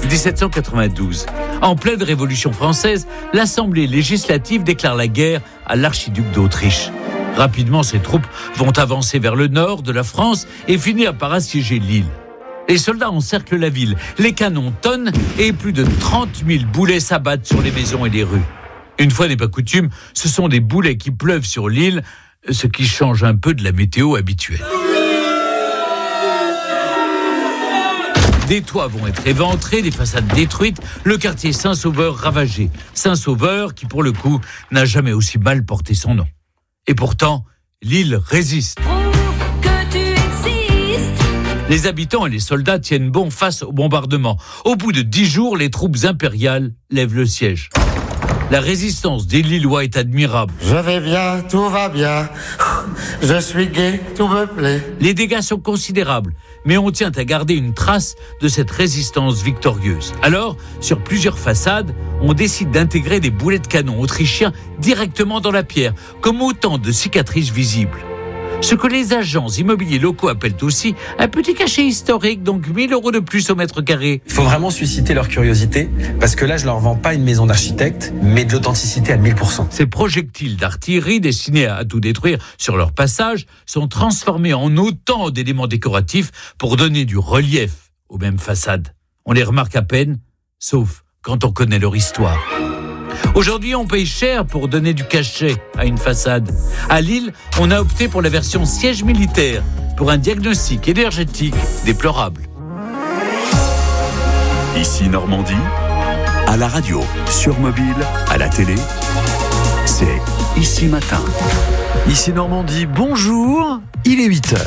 1792. En pleine Révolution française, l'Assemblée législative déclare la guerre à l'archiduc d'Autriche. Rapidement, ses troupes vont avancer vers le nord de la France et finir par assiéger Lille. Les soldats encerclent la ville, les canons tonnent et plus de 30 000 boulets s'abattent sur les maisons et les rues. Une fois n'est pas coutume, ce sont des boulets qui pleuvent sur Lille, ce qui change un peu de la météo habituelle. Des toits vont être éventrés, des façades détruites, le quartier Saint-Sauveur ravagé. Saint-Sauveur qui, pour le coup, n'a jamais aussi mal porté son nom. Et pourtant, Lille résiste. Les habitants et les soldats tiennent bon face au bombardement. Au bout de 10 jours, les troupes impériales lèvent le siège. La résistance des Lillois est admirable. Je vais bien, tout va bien. Je suis gai, tout me plaît. Les dégâts sont considérables, mais on tient à garder une trace de cette résistance victorieuse. Alors, sur plusieurs façades, on décide d'intégrer des boulets de canon autrichiens directement dans la pierre, comme autant de cicatrices visibles. Ce que les agents immobiliers locaux appellent aussi un petit cachet historique, donc 1 000 € de plus au mètre carré. Il faut vraiment susciter leur curiosité, parce que là, je leur vends pas une maison d'architecte, mais de l'authenticité à 1000%. Ces projectiles d'artillerie destinés à tout détruire sur leur passage sont transformés en autant d'éléments décoratifs pour donner du relief aux mêmes façades. On les remarque à peine, sauf quand on connaît leur histoire. Aujourd'hui, on paye cher pour donner du cachet à une façade. À Lille, on a opté pour la version siège militaire, pour un diagnostic énergétique déplorable. Ici Normandie, à la radio, sur mobile, à la télé, c'est Ici Matin. Ici Normandie, bonjour, il est 8h.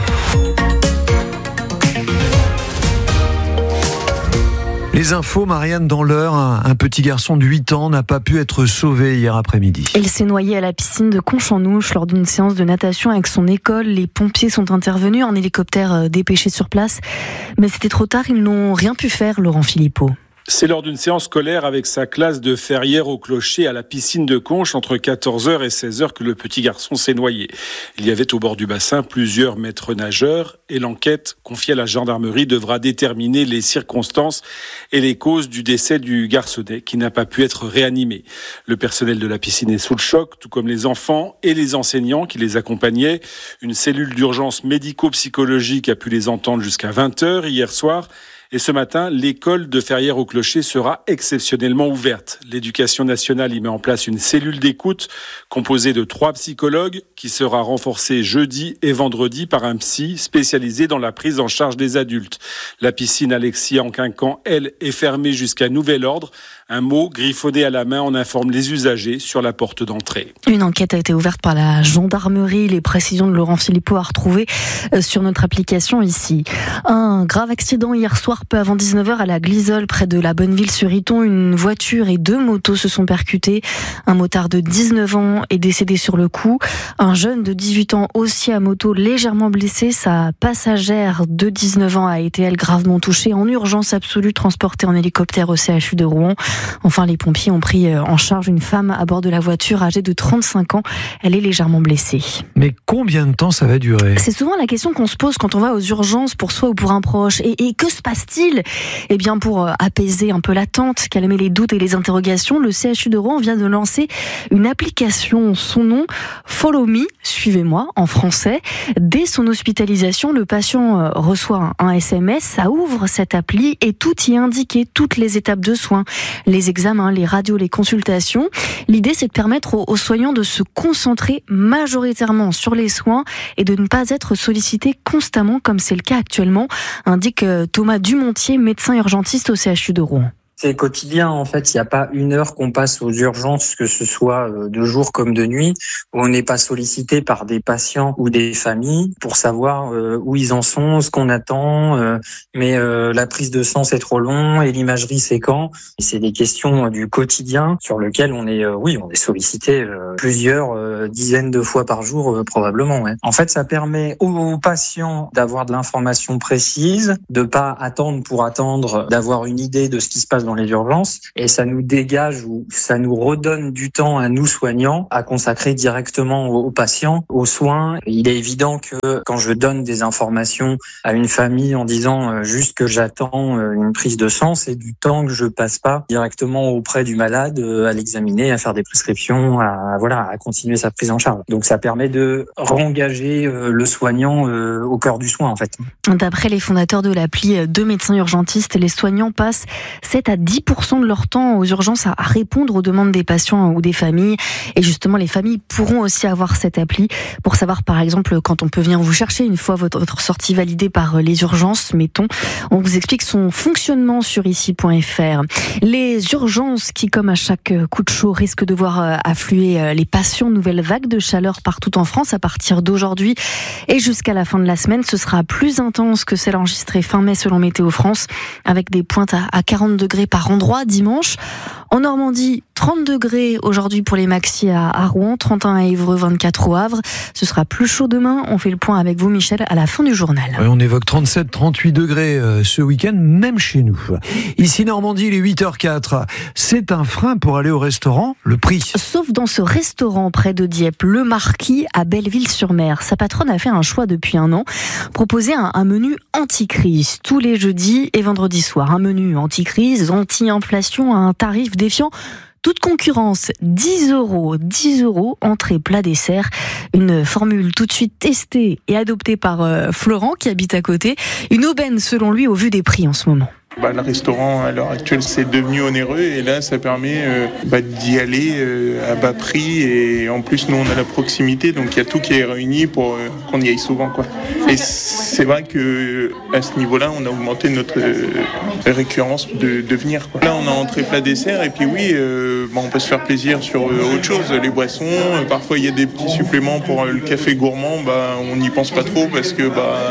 Les infos, Marianne, dans l'heure, un petit garçon de 8 ans n'a pas pu être sauvé hier après-midi. Il s'est noyé à la piscine de Conche-en-Ouche lors d'une séance de natation avec son école. Les pompiers sont intervenus en hélicoptère dépêché sur place. Mais c'était trop tard, ils n'ont rien pu faire, Laurent Philippot. C'est lors d'une séance scolaire avec sa classe de Ferrières au Clocher à la piscine de Conche entre 14h et 16h que le petit garçon s'est noyé. Il y avait au bord du bassin plusieurs maîtres nageurs et l'enquête confiée à la gendarmerie devra déterminer les circonstances et les causes du décès du garçonnet qui n'a pas pu être réanimé. Le personnel de la piscine est sous le choc, tout comme les enfants et les enseignants qui les accompagnaient. Une cellule d'urgence médico-psychologique a pu les entendre jusqu'à 20h hier soir. Et ce matin, l'école de Ferrières au Clocher sera exceptionnellement ouverte. L'Éducation nationale y met en place une cellule d'écoute composée de 3 psychologues qui sera renforcée jeudi et vendredi par un psy spécialisé dans la prise en charge des adultes. La piscine Alexis en Quincan, elle, est fermée jusqu'à nouvel ordre. Un mot griffonné à la main en informe les usagers sur la porte d'entrée. Une enquête a été ouverte par la gendarmerie. Les précisions de Laurent Philippot à retrouver sur notre application ici. Un grave accident hier soir, peu avant 19h, à la Glisole, près de la Bonneville-sur-Iton. Une voiture et 2 motos se sont percutées. Un motard de 19 ans est décédé sur le coup. Un jeune de 18 ans, aussi à moto, légèrement blessé. Sa passagère de 19 ans a été, elle, gravement touchée. En urgence absolue, transportée en hélicoptère au CHU de Rouen. Enfin, les pompiers ont pris en charge une femme à bord de la voiture âgée de 35 ans. Elle est légèrement blessée. Mais combien de temps ça va durer ? C'est souvent la question qu'on se pose quand on va aux urgences pour soi ou pour un proche. Et que se passe-t-il ? Eh bien, pour apaiser un peu l'attente, calmer les doutes et les interrogations, le CHU de Rouen vient de lancer une application. Son nom, Follow Me, suivez-moi, en français. Dès son hospitalisation, le patient reçoit un SMS, ça ouvre cette appli et tout y est indiqué, toutes les étapes de soins. Les examens, les radios, les consultations. L'idée, c'est de permettre aux soignants de se concentrer majoritairement sur les soins et de ne pas être sollicités constamment, comme c'est le cas actuellement, indique Thomas Dumontier, médecin urgentiste au CHU de Rouen. C'est quotidien, en fait. Il n'y a pas une heure qu'on passe aux urgences, que ce soit de jour comme de nuit, où on n'est pas sollicité par des patients ou des familles pour savoir où ils en sont, ce qu'on attend. Mais la prise de sang, c'est trop long et l'imagerie, c'est quand. Et c'est des questions du quotidien sur lesquelles on est sollicité plusieurs dizaines de fois par jour, probablement. Ouais. En fait, ça permet aux patients d'avoir de l'information précise, de pas attendre pour attendre, d'avoir une idée de ce qui se passe dans les urgences et ça nous dégage ou ça nous redonne du temps à nous soignants à consacrer directement aux patients, aux soins. Il est évident que quand je donne des informations à une famille en disant juste que j'attends une prise de sang, c'est du temps que je passe pas directement auprès du malade à l'examiner, à faire des prescriptions, à continuer sa prise en charge. Donc ça permet de réengager le soignant au cœur du soin en fait. D'après les fondateurs de l'appli Deux médecins urgentistes, les soignants passent 7 à 10% de leur temps aux urgences à répondre aux demandes des patients ou des familles. Et justement, les familles pourront aussi avoir cette appli pour savoir par exemple quand on peut venir vous chercher une fois votre sortie validée par les urgences, mettons. On vous explique son fonctionnement sur ici.fr. Les urgences qui, comme à chaque coup de chaud, risquent de voir affluer les patients. Nouvelle vague de chaleur partout en France à partir d'aujourd'hui et jusqu'à la fin de la semaine. Ce sera plus intense que celle enregistrée fin mai selon Météo France, avec des pointes à 40 degrés par endroit dimanche. En Normandie, 30 degrés aujourd'hui pour les maxis à Rouen, 31 à Évreux, 24 au Havre. Ce sera plus chaud demain. On fait le point avec vous, Michel, à la fin du journal. Ouais, on évoque 37, 38 degrés ce week-end, même chez nous. Ici, Normandie, il est 8h04. C'est un frein pour aller au restaurant, le prix. Sauf dans ce restaurant près de Dieppe, le Marquis à Belleville-sur-Mer. Sa patronne a fait un choix depuis un an. Proposer un menu anti-crise tous les jeudis et vendredis soirs. Un menu anti-crise, anti-inflation à un tarif défiant toute concurrence. 10 €, entrée, plat, dessert. Une formule tout de suite testée et adoptée par Florent qui habite à côté. Une aubaine selon lui au vu des prix en ce moment. Le restaurant à l'heure actuelle c'est devenu onéreux et là ça permet d'y aller à bas prix et en plus nous on a la proximité donc il y a tout qui est réuni pour qu'on y aille souvent quoi. Et c'est vrai que à ce niveau-là on a augmenté notre récurrence de venir quoi. Là on a entrée plat dessert et puis oui on peut se faire plaisir sur autre chose, les boissons, parfois il y a des petits suppléments pour le café gourmand, on n'y pense pas trop parce que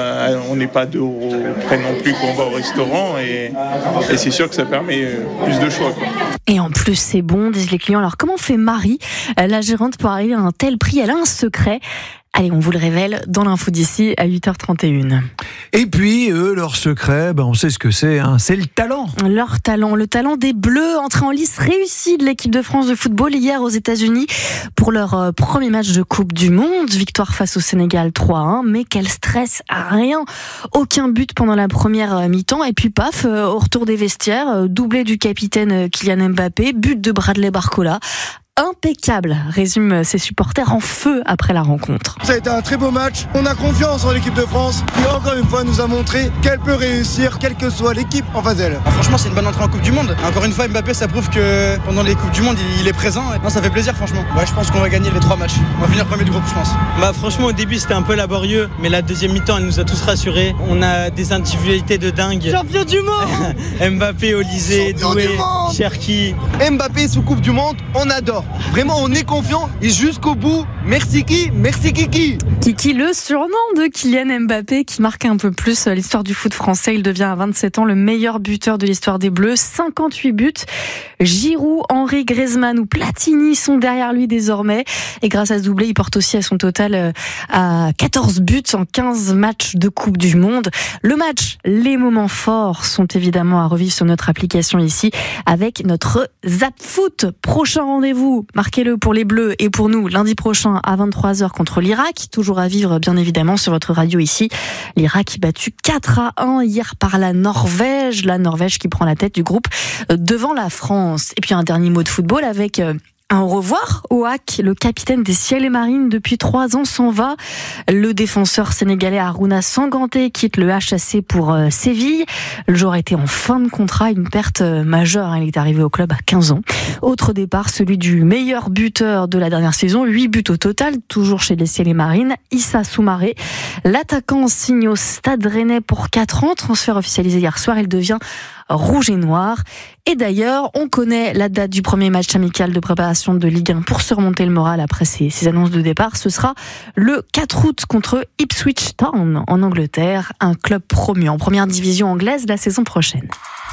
on n'est pas €2 près non plus quand on va au restaurant et c'est sûr que ça permet plus de choix, quoi. Et en plus, c'est bon, disent les clients. Alors, comment fait Marie, la gérante, pour arriver à un tel prix? Elle a un secret. Allez, on vous le révèle dans l'info d'ici à 8h31. Et puis, leur secret, on sait ce que c'est, c'est le talent. Leur talent, le talent des Bleus, entrée en lice réussie de l'équipe de France de football hier aux États-Unis pour leur premier match de Coupe du Monde. Victoire face au Sénégal 3-1, mais quel stress, rien. Aucun but pendant la première mi-temps. Et puis paf, au retour des vestiaires, doublé du capitaine Kylian Mbappé, but de Bradley Barcola. Impeccable, résument ses supporters en feu après la rencontre. Ça a été un très beau match. On a confiance en l'équipe de France qui encore une fois nous a montré qu'elle peut réussir quelle que soit l'équipe en face d'elle. Franchement, c'est une bonne entrée en Coupe du Monde. Encore une fois, Mbappé, ça prouve que pendant les Coupes du Monde, il est présent. Non, ça fait plaisir, franchement. Ouais, je pense qu'on va gagner les 3 matchs. On va finir premier du groupe, je pense. Franchement, au début, c'était un peu laborieux, mais la deuxième mi-temps, elle nous a tous rassurés. On a des individualités de dingue. Champion du monde. Mbappé, Olysée, Doué, Cherki. Mbappé sous Coupe du Monde, on adore. Vraiment, on est confiant et jusqu'au bout. Merci qui? Merci Kiki. Kiki, le surnom de Kylian Mbappé qui marque un peu plus l'histoire du foot français. Il devient à 27 ans le meilleur buteur de l'histoire des Bleus. 58 buts. Giroud, Henry, Griezmann ou Platini sont derrière lui désormais. Et grâce à ce doublé, il porte aussi à son total à 14 buts en 15 matchs de Coupe du Monde. Le match, les moments forts sont évidemment à revivre sur notre application ici avec notre Zap Foot. Prochain rendez-vous, marquez-le pour les Bleus et pour nous lundi prochain à 23h contre l'Irak. Toujours à vivre bien évidemment sur votre radio ici. L'Irak battu 4-1 hier par la Norvège. La Norvège qui prend la tête du groupe devant la France. Et puis un dernier mot de football avec un au revoir au HAC. Le capitaine des Ciels et Marines depuis 3 ans s'en va. Le défenseur sénégalais Harouna Sanganté quitte le HAC pour Séville. Le joueur était en fin de contrat, une perte majeure. Il est arrivé au club à 15 ans. Autre départ, celui du meilleur buteur de la dernière saison. 8 buts au total, toujours chez les Ciels et Marines. Issa Soumaré. L'attaquant signe au Stade Rennais pour 4 ans. Transfert officialisé hier soir. Il devient rouge et noir. Et d'ailleurs, on connaît la date du premier match amical de préparation de Ligue 1 pour se remonter le moral après ces annonces de départ. Ce sera le 4 août contre Ipswich Town en Angleterre, un club promu en première division anglaise la saison prochaine.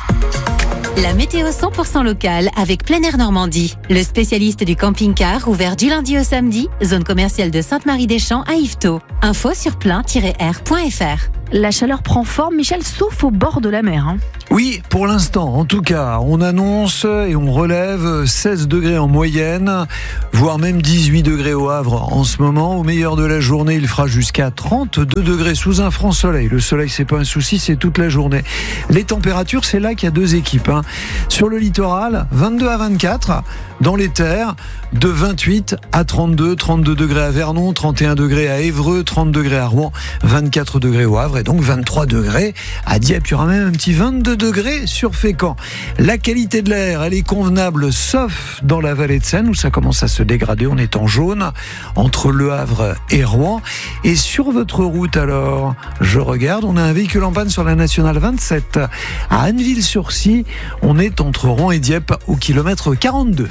La météo 100% locale avec Plein Air Normandie. Le spécialiste du camping-car ouvert du lundi au samedi, zone commerciale de Sainte-Marie-des-Champs à Yvetot. Info sur plein-air.fr. La chaleur prend forme, Michel, sauf au bord de la mer. Oui, pour l'instant, en tout cas, on annonce et on relève 16 degrés en moyenne, voire même 18 degrés au Havre en ce moment. Au meilleur de la journée, il fera jusqu'à 32 degrés sous un franc soleil. Le soleil, c'est pas un souci, c'est toute la journée. Les températures, c'est là qu'il y a deux équipes. Sur le littoral, 22 à 24. Dans les terres, de 28 à 32 degrés à Vernon, 31 degrés à Évreux, 30 degrés à Rouen, 24 degrés au Havre et donc 23 degrés à Dieppe. Il y aura même un petit 22 degrés sur Fécamp. La qualité de l'air, elle est convenable, sauf dans la vallée de Seine où ça commence à se dégrader. On est en jaune entre Le Havre et Rouen. Et sur votre route alors, je regarde, on a un véhicule en panne sur la nationale 27 à Anneville-sur-Scie. On est entre Rouen et Dieppe au kilomètre 42.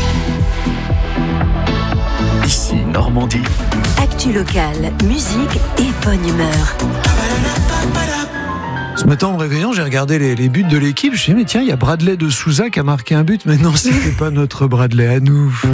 Ici Normandie. Actu locale, musique et bonne humeur. Ce matin, en me réveillant, j'ai regardé les buts de l'équipe. Je me suis dit, mais tiens, il y a Bradley de Souza qui a marqué un but. Mais non, c'était pas notre Bradley à nous.